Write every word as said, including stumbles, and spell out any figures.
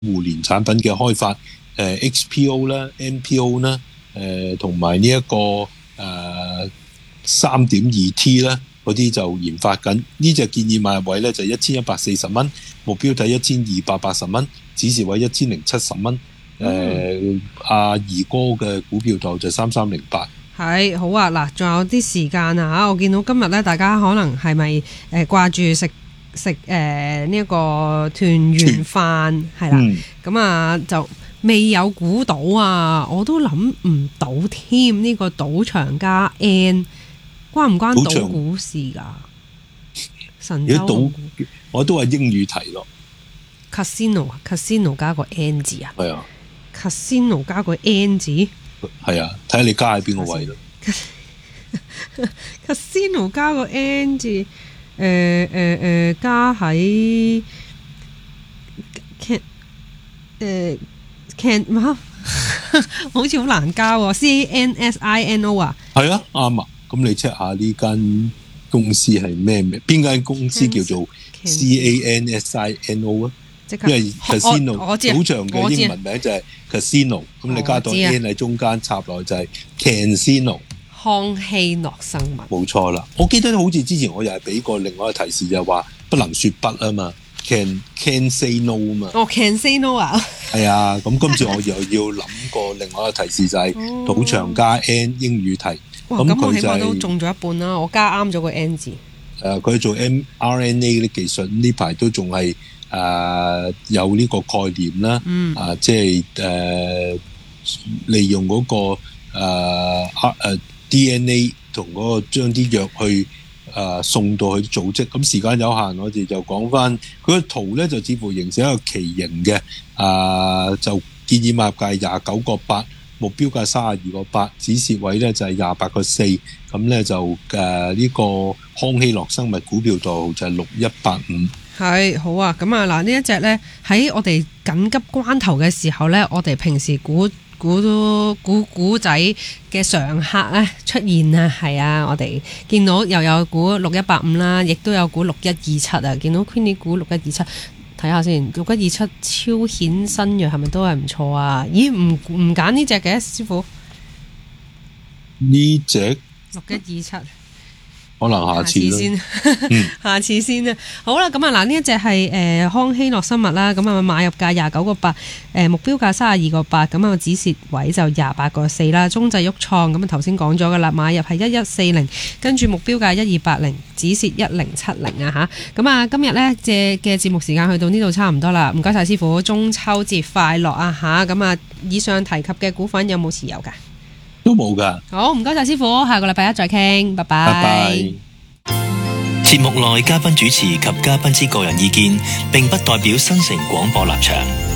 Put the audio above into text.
互聯產品嘅開發，誒、呃、X P O 啦、M P O 啦，誒同埋呢一個誒三點二 T 啦，嗰啲就研發緊。呢隻建議買入位咧就一千一百四十蚊，目標睇一千二百八十蚊，指示位一千零七十蚊。誒阿兒哥嘅股票度就三三零八。 係好啊！嗱，仲有啲時間啊嚇，我見到今日咧，大家可能係咪誒掛住食食誒呢一個團圓飯係啦，咁、嗯、啊就未有估到啊，我都諗唔到添。呢、這個賭場加 N 關唔關賭股事㗎？神州賭我都係英語題咯。 Casino Casino 加個 N 字啊？ 係啊。 Casino 加個 N 字， 係啊，睇下你加喺邊個位咯。 Casino 加個 N 字，誒誒誒，加喺 can 誒 can 乜？好似好難加喎。C A N S I N O 啊？係啊，啱啊。咁你 check 下呢間公司係咩名？邊間公司叫做 C A N S I N O 啊？因為 casino 賭場嘅英文名就係 casino， 咁你加到 N 喺中間插落就係 casino。 康希諾生物冇錯啦，我記得好似之前我又係俾過另外一個提示，就係話不能說不啊嘛 ，can can say no 啊嘛。 哦 ，can say no 啊？ 係啊，咁今次我又要諗過另外一個提示就係賭場加 N 英語題。 咁佢起碼都中咗一半啦，我加啱咗個 N 字。 誒，佢做 mRNA 啲技術，呢排都仲係。誒、呃、有呢個概念啦，嗯、啊即係誒、呃、利用嗰、那個誒、呃呃、D N A 同嗰個將啲藥去誒、呃、送到去組織。咁時間有限，我哋就講翻佢個圖咧，就似乎形成一個旗形嘅，啊、呃、就建議買入價廿九個八，目標價三十二個八，止蝕位咧就係廿八個四。咁咧就誒呢、呃這個康希諾生物股票度就係六一八五。 係好啊，咁啊嗱，呢一隻呢，喺我哋緊急關頭嘅時候呢，我哋平時估估都估估仔嘅常客呢出現啊，係啊，我哋見到又有估六一八五啦，亦都有估六一二七啊，見到 Queenie 估六一二七，睇下先，六一二七超顯新藥係咪都係唔錯啊？咦，唔唔揀呢隻嘅師傅？ 呢隻六一二七。 可能下次， 下次先， 嗯、 下次先啊！好啦，咁啊嗱，呢一隻係誒康希諾生物啦，咁啊買入價廿九個八，誒目標價三十二個八，咁啊止蝕位就廿八個四啦。中製鬱創咁啊頭先講咗噶啦，買入係一一四零，跟住目標價一二八零，止蝕一零七零啊吓。咁啊今日呢隻嘅節目時間去到呢度差唔多啦，唔該晒師傅，中秋節快樂啊吓！咁啊以上提及嘅股份有冇持有噶？ 都冇噶。 好，唔該晒師傅，下個禮拜一再傾，拜拜。 拜拜。 節目內嘉賓主持及嘉賓之個人意見，並不代表新城廣播立場。